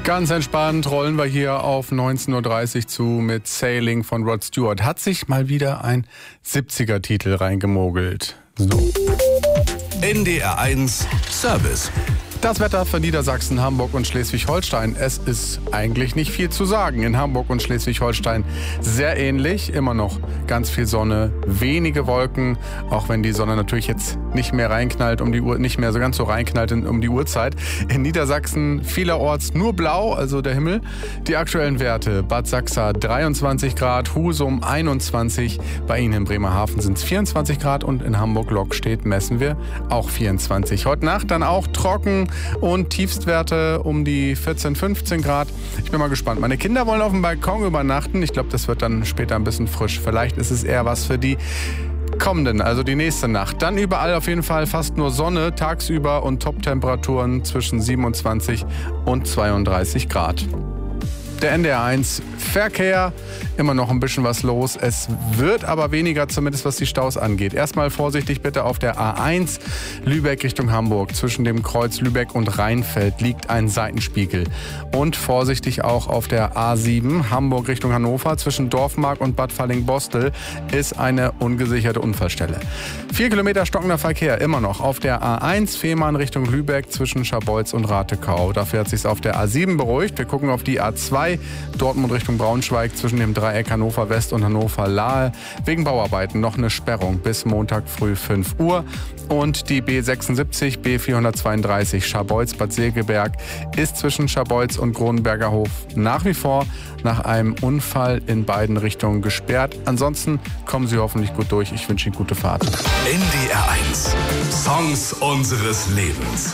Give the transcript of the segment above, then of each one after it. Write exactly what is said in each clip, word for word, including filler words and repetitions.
Ganz entspannt rollen wir hier auf neunzehn Uhr dreißig zu mit Sailing von Rod Stewart. Hat sich mal wieder ein siebziger-Titel reingemogelt. So. N D R eins Service. Das Wetter für Niedersachsen, Hamburg und Schleswig-Holstein. Es ist eigentlich nicht viel zu sagen. In Hamburg und Schleswig-Holstein sehr ähnlich. Immer noch ganz viel Sonne, wenige Wolken. Auch wenn die Sonne natürlich jetzt nicht mehr reinknallt um die Uhr, nicht mehr so ganz so reinknallt um die Uhrzeit. In Niedersachsen vielerorts nur blau, also der Himmel. Die aktuellen Werte: Bad Sachsa dreiundzwanzig Grad, Husum einundzwanzig. Bei Ihnen in Bremerhaven sind es vierundzwanzig Grad und in Hamburg-Lockstedt messen wir auch vierundzwanzig. Heute Nacht dann auch trocken und Tiefstwerte um die vierzehn, fünfzehn Grad. Ich bin mal gespannt. Meine Kinder wollen auf dem Balkon übernachten. Ich glaube, das wird dann später ein bisschen frisch. Vielleicht ist es eher was für die kommenden, also die nächste Nacht. Dann überall auf jeden Fall fast nur Sonne tagsüber und Top-Temperaturen zwischen siebenundzwanzig und zweiunddreißig Grad. Der N D R eins Verkehr, immer noch ein bisschen was los. Es wird aber weniger, zumindest was die Staus angeht. Erstmal vorsichtig bitte auf der A eins Lübeck Richtung Hamburg. Zwischen dem Kreuz Lübeck und Rheinfeld liegt ein Seitenspiegel. Und vorsichtig auch auf der A sieben Hamburg Richtung Hannover. Zwischen Dorfmark und Bad Falling-Bostel ist eine ungesicherte Unfallstelle. Vier Kilometer stockender Verkehr immer noch auf der A eins Fehmarn Richtung Lübeck zwischen Scharbeutz und Ratekau. Dafür hat es sich auf der A sieben beruhigt. Wir gucken auf die A zwei Dortmund Richtung Braunschweig zwischen dem Dreieck Hannover West und Hannover Lahe. Wegen Bauarbeiten noch eine Sperrung bis Montag früh fünf Uhr. Und die B sechsundsiebzig, B vierhundertzweiunddreißig Scharbeutz-Bad Segeberg ist zwischen Scharbeutz und Kronenberger Hof nach wie vor nach einem Unfall in beiden Richtungen gesperrt. Ansonsten kommen Sie hoffentlich gut durch. Ich wünsche Ihnen gute Fahrt. N D R eins Songs unseres Lebens.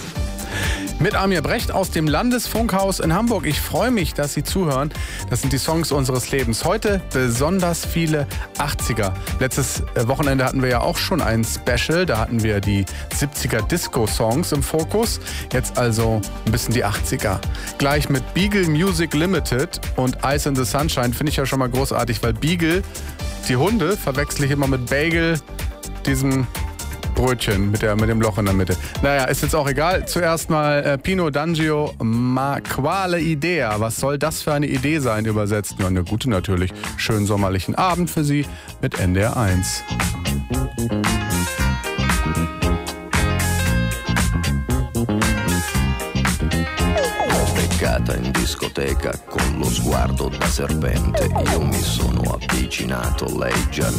Mit Amir Brecht aus dem Landesfunkhaus in Hamburg. Ich freue mich, dass Sie zuhören. Das sind die Songs unseres Lebens. Heute besonders viele achtziger. Letztes Wochenende hatten wir ja auch schon ein Special. Da hatten wir die siebziger Disco-Songs im Fokus. Jetzt also ein bisschen die achtziger. Gleich mit Beagle Music Limited und Ice in the Sunshine finde ich ja schon mal großartig, weil Beagle, die Hunde, verwechsel ich immer mit Bagel, diesem Brötchen mit, der, mit dem Loch in der Mitte. Naja, ist jetzt auch egal. Zuerst mal äh, Pino D'Angio, Ma quale idea. Was soll das für eine Idee sein, übersetzt? Ja, eine gute natürlich. Schönen sommerlichen Abend für Sie mit N D R eins. In discoteca con lo sguardo da serpente, io mi sono avvicinato, lei già